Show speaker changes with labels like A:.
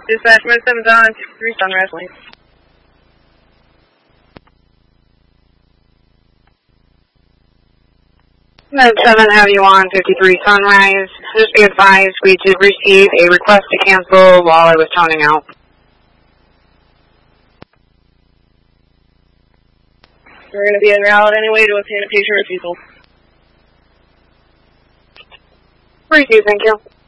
A: Dispatch, Med 7's on 63 Sunrise Lane.
B: Med 7, have you on 53 Sunrise. Just be advised, we did receive a request to cancel while I was toning out.
A: We're going to be en route anyway to obtain a patient refusal.
B: Receive, thank you.